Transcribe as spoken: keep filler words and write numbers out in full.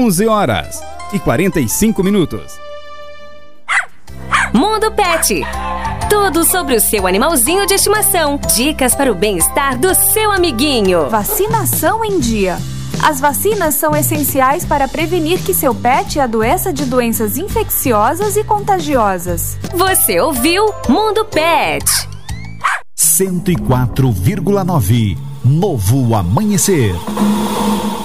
onze horas e quarenta e cinco minutos. Mundo Pet. Tudo sobre o seu animalzinho de estimação. Dicas para o bem-estar do seu amiguinho. Vacinação em dia. As vacinas são essenciais para prevenir que seu pet adoeça de doenças infecciosas e contagiosas. Você ouviu Mundo Pet. cento e quatro vírgula nove Novo Amanhecer.